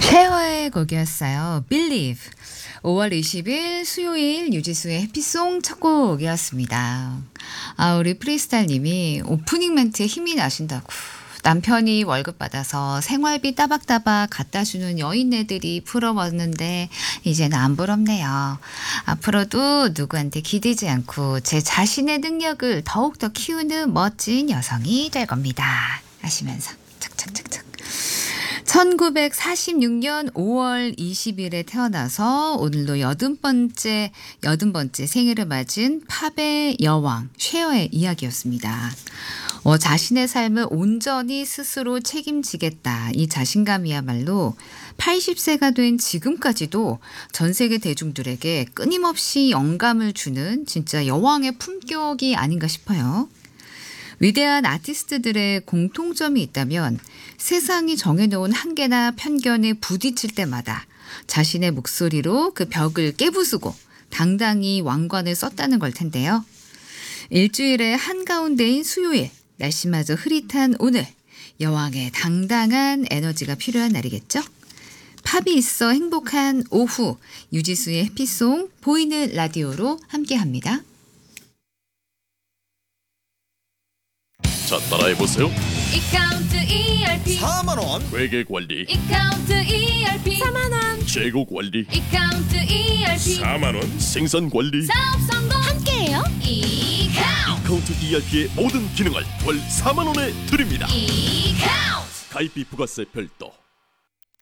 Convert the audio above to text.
쉐어의 곡이었어요. Believe. 5월 20일 수요일 유지수의 해피송 첫 곡이었습니다. 우리 프리스타일님이 오프닝 멘트에 힘이 나신다고. 남편이 월급 받아서 생활비 따박따박 갖다 주는 여인네들이 부러웠는데 이제는 안 부럽네요. 앞으로도 누구한테 기대지 않고 제 자신의 능력을 더욱더 키우는 멋진 여성이 될 겁니다. 하시면서 착착착착. 1946년 5월 20일에 태어나서 오늘로 80번째 생일을 맞은 팝의 여왕 쉐어의 이야기였습니다. 자신의 삶을 온전히 스스로 책임지겠다. 이 자신감이야말로 80세가 된 지금까지도 전 세계 대중들에게 끊임없이 영감을 주는 진짜 여왕의 품격이 아닌가 싶어요. 위대한 아티스트들의 공통점이 있다면 세상이 정해놓은 한계나 편견에 부딪힐 때마다 자신의 목소리로 그 벽을 깨부수고 당당히 왕관을 썼다는 걸 텐데요. 일주일의 한가운데인 수요일, 날씨마저 흐릿한 오늘, 여왕의 당당한 에너지가 필요한 날이겠죠? 팝이 있어 행복한 오후, 유지수의 해피송 보이는 라디오로 함께합니다. 자, 따라해보세요. 이카운트 ERP 4만원 회계관리, 이카운트 ERP 4만원 재고관리, 이카운트 ERP 4만원, 생산관리, 사업 성공 함께해요 이카운트 카운트 ERP의 모든 기능을 월 4만원에 드립니다. 이카운트 가입비 부가세 별도,